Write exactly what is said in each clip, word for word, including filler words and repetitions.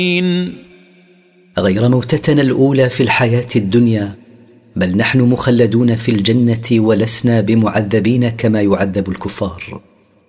غير موتتنا الأولى في الحياة الدنيا، بل نحن مخلدون في الجنة ولسنا بمعذبين كما يعذب الكفار.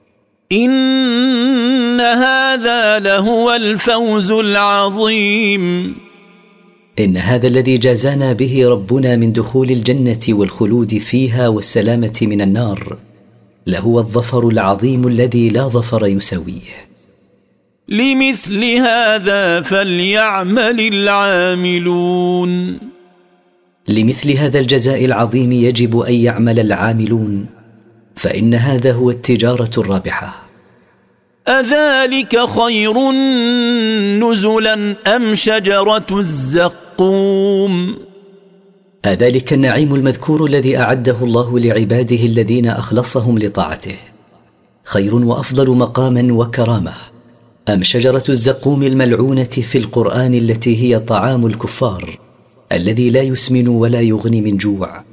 إن هذا لهو الفوز العظيم. إن هذا الذي جازانا به ربنا من دخول الجنة والخلود فيها والسلامة من النار لهو الظفر العظيم الذي لا ظفر يساويه. لمثل هذا فليعمل العاملون. لمثل هذا الجزاء العظيم يجب أن يعمل العاملون، فإن هذا هو التجارة الرابحة. أذلك خير نزلا أم شجرة الزقوم؟ أذلك النعيم المذكور الذي أعده الله لعباده الذين أخلصهم لطاعته خير وأفضل مقاما وكرامة، أم شجرة الزقوم الملعونة في القرآن التي هي طعام الكفار الذي لا يسمن ولا يغني من جوع؟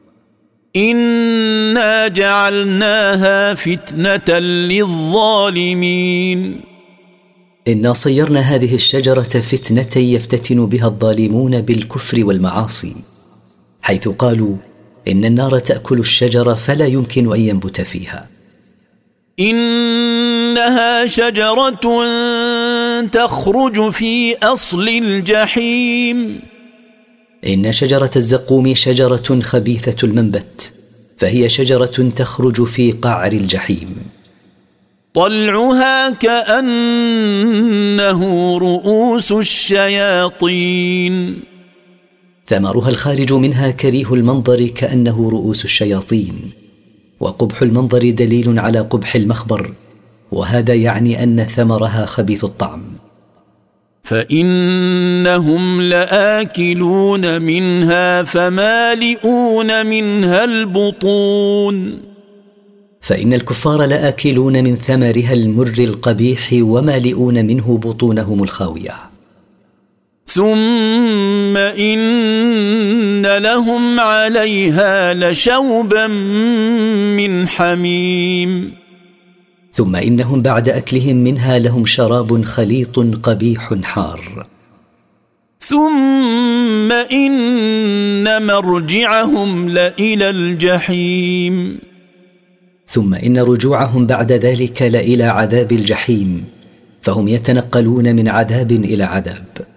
إنا جعلناها فتنة للظالمين. إنا صيرنا هذه الشجرة فتنة يفتتن بها الظالمون بالكفر والمعاصي، حيث قالوا إن النار تأكل الشجرة فلا يمكن أن ينبت فيها. إنها شجرة تخرج في أصل الجحيم. إن شجرة الزقوم شجرة خبيثة المنبت، فهي شجرة تخرج في قعر الجحيم. طلعها كأنه رؤوس الشياطين. ثمرها الخارج منها كريه المنظر كأنه رؤوس الشياطين، وقبح المنظر دليل على قبح المخبر، وهذا يعني أن ثمرها خبيث الطعم. فإنهم لآكلون منها فمالئون منها البطون. فإن الكفار لآكلون من ثمرها المر القبيح ومالئون منه بطونهم الخاوية. ثم إن لهم عليها لشوبا من حميم. ثم إنهم بعد أكلهم منها لهم شراب خليط قبيح حار. ثم إن مرجعهم لإلى الجحيم. ثم إن رجوعهم بعد ذلك لإلى عذاب الجحيم، فهم يتنقلون من عذاب إلى عذاب.